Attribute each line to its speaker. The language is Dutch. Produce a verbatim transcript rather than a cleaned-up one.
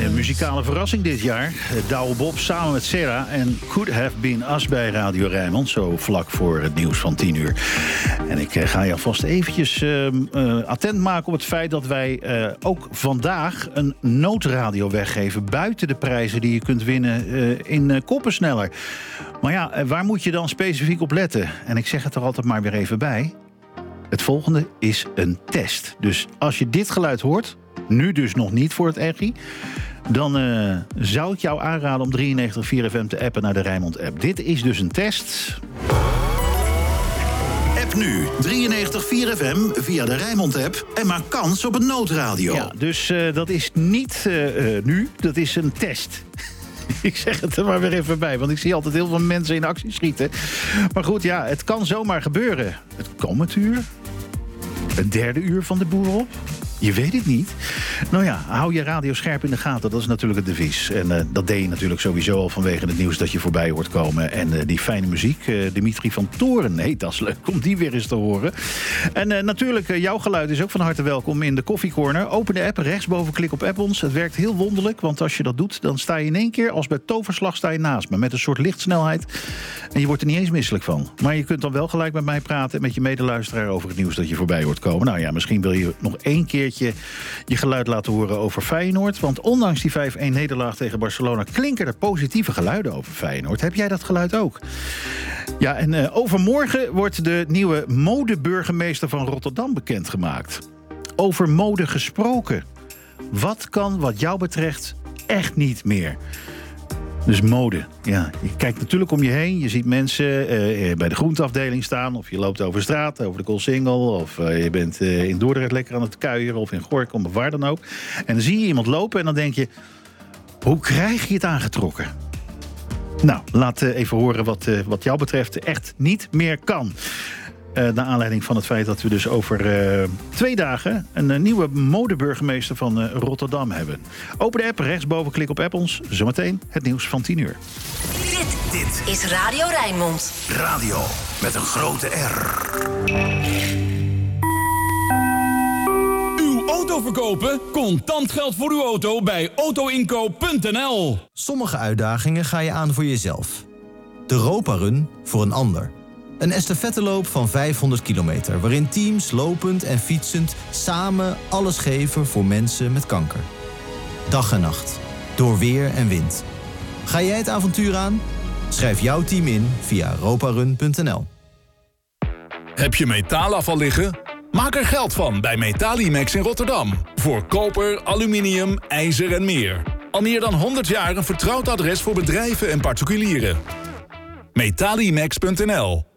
Speaker 1: Een muzikale verrassing dit jaar. Douwe Bob samen met Sarah en Could Have Been Us bij Radio Rijnmond. Zo vlak voor het nieuws van tien uur. En ik uh, ga je alvast eventjes uh, uh, attent maken op het feit dat wij uh, ook vandaag een noodradio weggeven. Buiten de prijzen die je kunt winnen uh, in uh, Koppensneller. Maar ja, uh, waar moet je dan specifiek op letten? En ik zeg het er altijd maar weer even bij. Het volgende is een test. Dus als je dit geluid hoort, nu dus nog niet voor het echi, dan uh, zou ik jou aanraden om drieënnegentig komma vier F M te appen naar de Rijnmond-app. Dit is dus een test. App nu drieënnegentig komma vier F M via de Rijnmond-app en maak kans op een noodradio. Ja, dus uh, dat is niet uh, uh, nu, dat is een test. Ik zeg het er maar weer even bij, want ik zie altijd heel veel mensen in actie schieten. Maar goed, ja, het kan zomaar gebeuren. Het komend uur, het derde uur van de boer op. Je weet het niet. Nou ja, hou je radio scherp in de gaten. Dat is natuurlijk het devies. En uh, dat deed je natuurlijk sowieso al vanwege het nieuws dat je voorbij hoort komen. En uh, die fijne muziek. Uh, Dimitri van Toren. Nee, dat is leuk om die weer eens te horen. En uh, natuurlijk, uh, jouw geluid is ook van harte welkom in de koffiecorner. Open de app, rechtsboven klik op app ons. Het werkt heel wonderlijk, want als je dat doet, dan sta je in één keer als bij toverslag sta je naast me. Met een soort lichtsnelheid. En je wordt er niet eens misselijk van. Maar je kunt dan wel gelijk met mij praten, met je medeluisteraar over het nieuws dat je voorbij hoort komen. Nou ja, misschien wil je nog één keertje je geluid laten horen over Feyenoord. Want ondanks die vijf-een nederlaag tegen Barcelona klinken er positieve geluiden over Feyenoord. Heb jij dat geluid ook? Ja, en uh, overmorgen wordt de nieuwe modeburgemeester van Rotterdam bekendgemaakt. Over mode gesproken. Wat kan wat jou betreft echt niet meer? Dus mode, ja. Je kijkt natuurlijk om je heen. Je ziet mensen uh, bij de groenteafdeling staan. Of je loopt over straat, over de Koolsingel. Of uh, je bent uh, in Dordrecht lekker aan het kuieren. Of in Gorinchem, of waar dan ook. En dan zie je iemand lopen en dan denk je, hoe krijg je het aangetrokken? Nou, laat uh, even horen wat, uh, wat jou betreft echt niet meer kan. Uh, naar aanleiding van het feit dat we dus over uh, twee dagen een uh, nieuwe modeburgemeester van uh, Rotterdam hebben. Open de app, rechtsboven klik op app ons. Zometeen het nieuws van tien uur.
Speaker 2: Dit, dit is Radio Rijnmond.
Speaker 3: Radio met een grote R.
Speaker 4: Uw auto verkopen? Contant geld voor uw auto bij autoinkoop punt n l.
Speaker 5: Sommige uitdagingen ga je aan voor jezelf. De Roparun voor een ander. Een estafetteloop van vijfhonderd kilometer... waarin teams lopend en fietsend samen alles geven voor mensen met kanker. Dag en nacht, door weer en wind. Ga jij het avontuur aan? Schrijf jouw team in via roparun punt n l.
Speaker 4: Heb je metaalafval liggen? Maak er geld van bij Metalimax in Rotterdam. Voor koper, aluminium, ijzer en meer. Al meer dan honderd jaar een vertrouwd adres voor bedrijven en particulieren. Metalimax punt n l.